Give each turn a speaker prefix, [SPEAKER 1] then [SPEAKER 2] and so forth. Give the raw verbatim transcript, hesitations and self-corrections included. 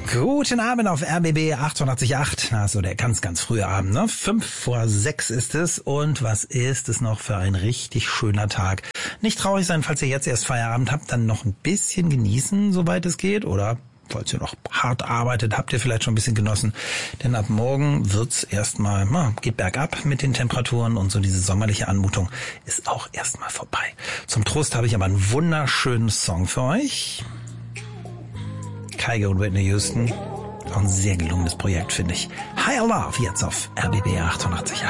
[SPEAKER 1] Guten Abend auf R B B achtundachtzig Komma acht. Na, so der ganz, ganz frühe Abend, ne? Fünf vor sechs ist es. Und was ist es noch für ein richtig schöner Tag? Nicht traurig sein, falls ihr jetzt erst Feierabend habt, dann noch ein bisschen genießen, soweit es geht. Oder falls ihr noch hart arbeitet, habt ihr vielleicht schon ein bisschen genossen. Denn ab morgen wird's erstmal, na, geht bergab mit den Temperaturen und so diese sommerliche Anmutung ist auch erstmal vorbei. Zum Trost habe ich aber einen wunderschönen Song für euch. Kygo und Whitney Houston. Auch ein sehr gelungenes Projekt, finde ich. Higher Love jetzt auf R B B achtundachtzig Komma acht.